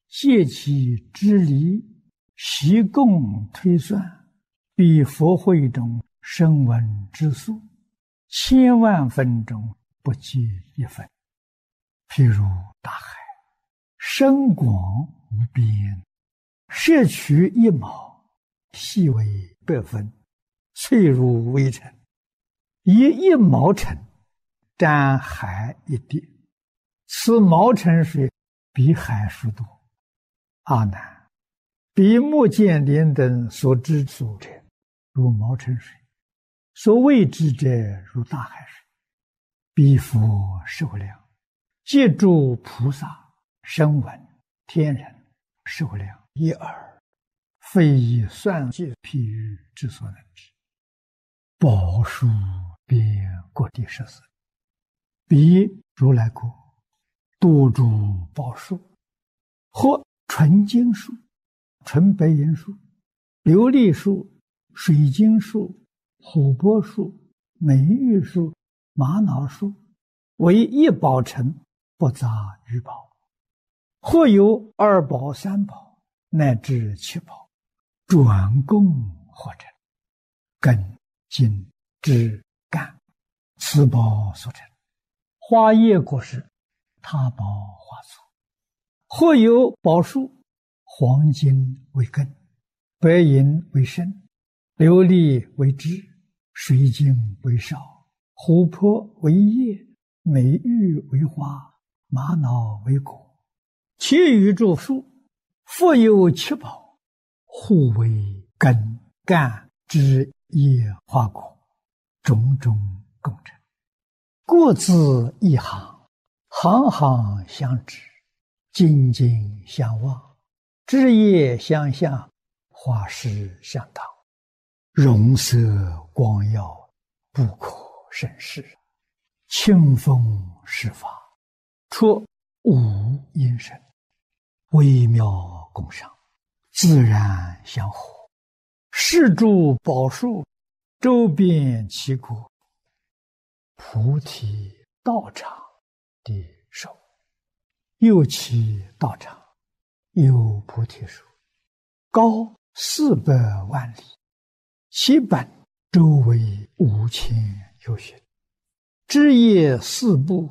借其之理，习共推算，比佛会中声闻之数，千万分中不计一分。譬如大海，深广无边，摄取一毛，细为百分，脆如微尘，以一毛尘沾海一滴，此毛尘水比海数多。阿难，比目犍连等所知所者，如毛尘水；所谓之者，如大海水。彼佛受量，借诸菩萨、声闻、天人受量一耳，非以算计譬喻之所能知。宝树遍各地14，彼如来国多诸宝树，或纯金树、纯白银树、琉璃树、水晶树、琥珀树、美玉树、玛瑙树，为一宝城，不杂于宝。或有2宝、3宝，乃至7宝，转供或成，根、茎、枝、干，此宝所成。花叶果实，他宝花簇。或有宝树，黄金为根，白银为身，琉璃为枝，水晶为少，琥珀为叶，美玉为花，玛瑙为果。其余诸树，复有7宝，互为根、干、枝、叶、花、果，种种共成。各自一行，行行相知，茎茎相望，枝叶相向，花实相当，容色光耀，不可胜视。清风施法，出无因声，微妙共赏，自然相合。是诸宝树，周遍其国，菩提道场的手。又其道场，有菩提树，高400万里，其本周围5000由旬，枝叶4部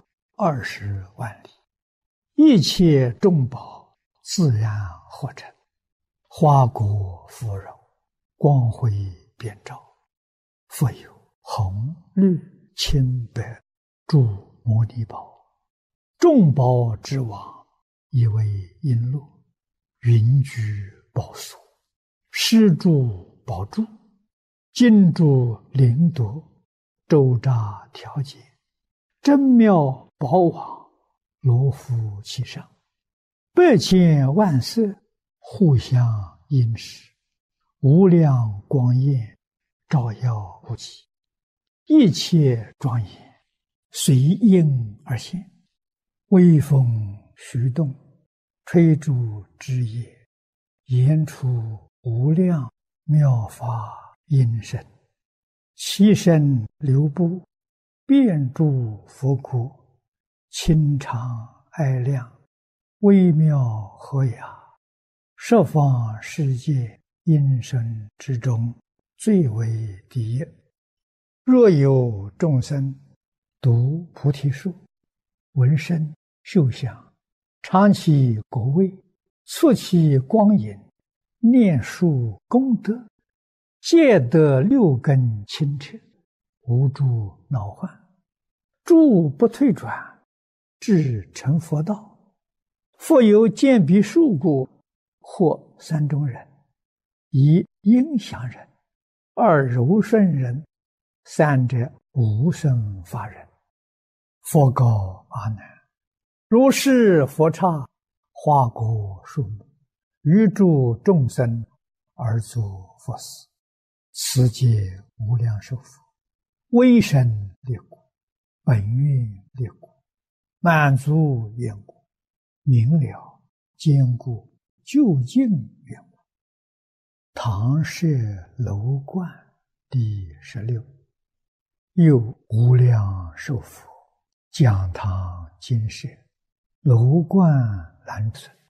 20万里，一切众宝自然合成，花果芙蓉，光辉遍照。复有红、绿、青、白诸摩尼宝，众宝之王，以为璎珞，云居宝所，施诸宝柱，金珠灵夺，周匝调节，真妙宝网，罗敷其上，100千万色，互相映饰，无量光焰，照耀无极，一切庄严，随应而现。微风徐动，吹诸枝叶，言出无量妙法音声，其声流布，遍诸佛国，清长爱亮，微妙和雅，十方世界音声之中，最为第一。若有众生读菩提树，闻声嗅香，尝其果味，触其光影，念树功德，皆得6根清澈，无诸恼患，诸不退转，至成佛道。复有见彼树故，或3种人：一应祥人，二柔顺人，三者无生法人。佛告阿难：如是佛刹，花果树木，于诸众生而作佛事，此皆无量寿佛，威神力故，本愿力故，满足缘故，明了坚固究竟缘故。唐舍楼观第16。又无量寿佛，讲堂金舍，楼观南村，